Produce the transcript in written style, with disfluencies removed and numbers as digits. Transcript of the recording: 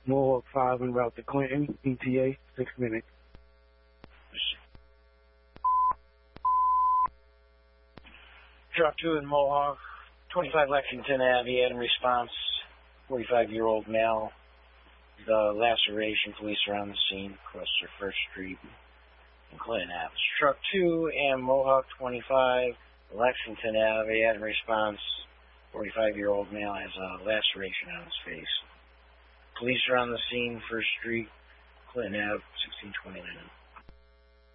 Mohawk 5 en route to Clinton, ETA, 6 minutes. Drop 2 in Mohawk, 25 Lexington Ave, in response, 45-year-old male. The laceration, police are on the scene, across their First Street in Clinton Ave. Truck 2 and Mohawk 25, Lexington Ave, in response, 45-year-old male has a laceration on his face. Police are on the scene, First Street, Clinton Ave, 1629.